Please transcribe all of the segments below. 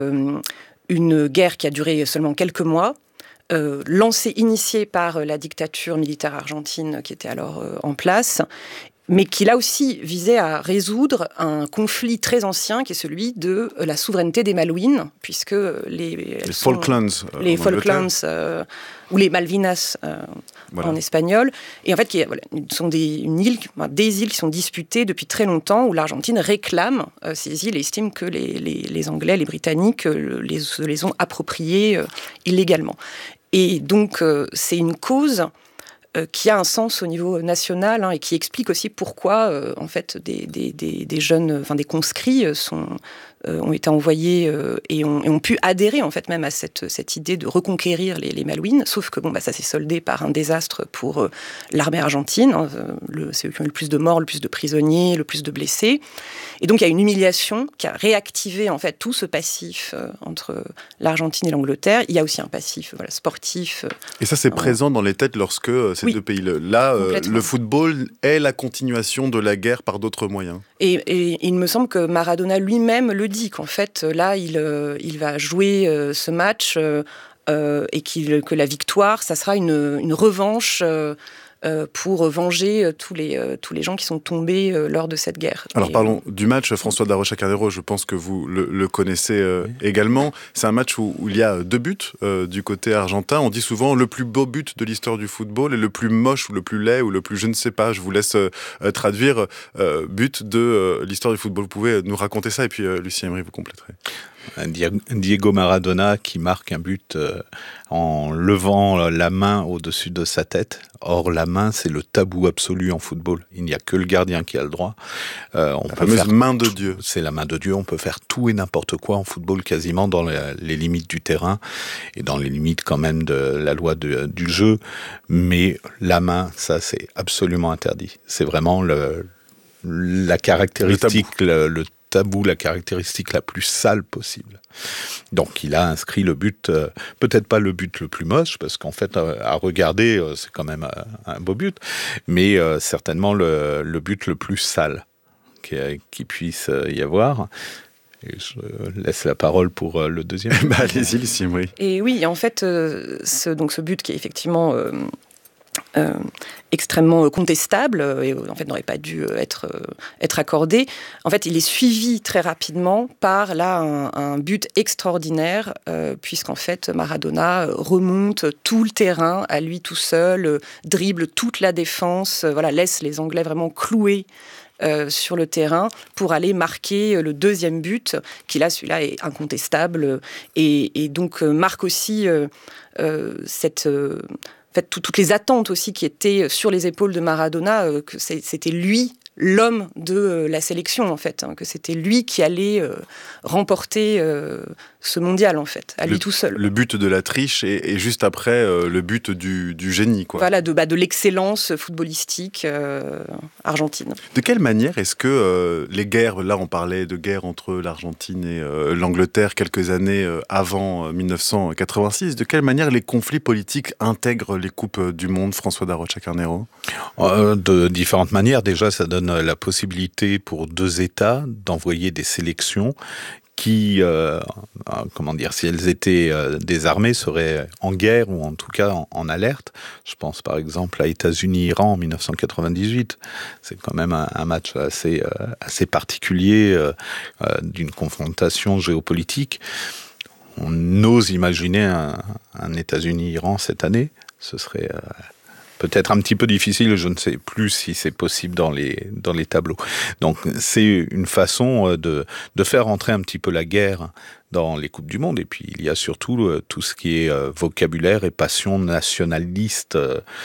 une guerre qui a duré seulement quelques mois, initiée par la dictature militaire argentine qui était alors en place, mais qui là aussi visait à résoudre un conflit très ancien qui est celui de la souveraineté des Malouines, puisque les Falklands, ou les Malvinas en espagnol, et en fait sont des îles qui sont disputées depuis très longtemps, où l'Argentine réclame ces îles et estime que les Anglais, les Britanniques les ont appropriées illégalement. Et donc c'est une cause qui a un sens au niveau national et qui explique aussi pourquoi en fait des jeunes, des conscrits ont été envoyés et ont pu adhérer en fait même à cette idée de reconquérir les Malouines, sauf que ça s'est soldé par un désastre pour l'armée argentine. C'est eux qui ont eu le plus de morts, le plus de prisonniers, le plus de blessés. Et donc il y a une humiliation qui a réactivé en fait tout ce passif entre l'Argentine et l'Angleterre. Il y a aussi un passif sportif. Et ça c'est présent dans les têtes lorsque ces deux pays-là, le football est la continuation de la guerre par d'autres moyens. Et il me semble que Maradona lui-même le dit, qu'en fait, là, il va jouer ce match et que la victoire, ça sera une revanche pour venger tous les gens qui sont tombés lors de cette guerre. Alors parlons du match. François de la Rocha-Carneiro, je pense que vous le connaissez également. C'est un match où il y a 2 buts du côté argentin. On dit souvent le plus beau but de l'histoire du football et le plus moche ou le plus laid ou le plus je ne sais pas. Je vous laisse traduire but de l'histoire du football. Vous pouvez nous raconter ça et puis Lucien Emery, vous compléterez. Diego Maradona qui marque un but en levant la main au-dessus de sa tête. Or, la main, c'est le tabou absolu en football. Il n'y a que le gardien qui a le droit. La fameuse main de Dieu. C'est la main de Dieu. On peut faire tout et n'importe quoi en football, quasiment dans les limites du terrain et dans les limites quand même de la loi du jeu. Mais la main, ça, c'est absolument interdit. C'est vraiment la caractéristique, le tabou, la caractéristique la plus sale possible. Donc il a inscrit le but, peut-être pas le but le plus moche, parce qu'en fait, à regarder, c'est quand même un beau but, mais certainement le but le plus sale qui puisse y avoir. Et je laisse la parole pour le deuxième. Allez-y, Lucie, oui. Et oui, en fait, ce but qui est effectivement extrêmement contestable et en fait n'aurait pas dû être accordé. En fait, il est suivi très rapidement par un but extraordinaire puisqu'en fait Maradona remonte tout le terrain à lui tout seul, dribble toute la défense, laisse les Anglais vraiment cloués sur le terrain pour aller marquer le deuxième but qui là, celui-là est incontestable et donc marque aussi cette en fait, toutes les attentes aussi qui étaient sur les épaules de Maradona, que c'était lui l'homme de la sélection, en fait, que c'était lui qui allait remporter ce mondial, en fait, lui tout seul. Le but de la triche et juste après le but du génie, quoi. Voilà, de l'excellence footballistique argentine. De quelle manière est-ce que les guerres, là on parlait de guerre entre l'Argentine et l'Angleterre quelques années avant 1986, de quelle manière les conflits politiques intègrent les coupes du monde, François da Rocha-Carneiro ? De différentes manières. Déjà, ça donne la possibilité pour 2 États d'envoyer des sélections qui, si elles étaient désarmées, seraient en guerre ou en tout cas en alerte. Je pense par exemple à États-Unis-Iran en 1998. C'est quand même un match assez particulier d'une confrontation géopolitique. On ose imaginer un États-Unis-Iran cette année. Ce serait peut-être un petit peu difficile, je ne sais plus si c'est possible dans les tableaux. Donc c'est une façon de faire entrer un petit peu la guerre dans les Coupes du Monde. Et puis il y a surtout tout ce qui est vocabulaire et passion nationaliste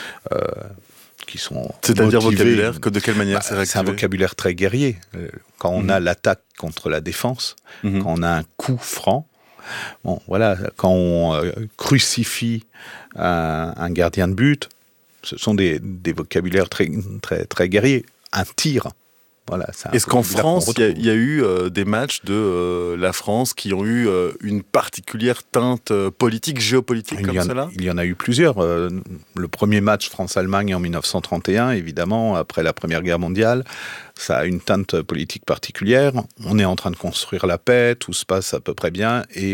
qui sont C'est-à-dire motivés. Vocabulaire, de quelle manière c'est réactivé ? C'est un vocabulaire très guerrier. Quand on a l'attaque contre la défense, quand on a un coup franc, quand on crucifie un gardien de but, ce sont des vocabulaires très, très, très guerriers. Un tir. Est-ce qu'en France, il y a eu des matchs de la France qui ont eu une particulière teinte politique, géopolitique cela ? Il y en a eu plusieurs. Le premier match France-Allemagne en 1931, évidemment, après la Première Guerre mondiale, ça a une teinte politique particulière. On est en train de construire la paix, tout se passe à peu près bien, et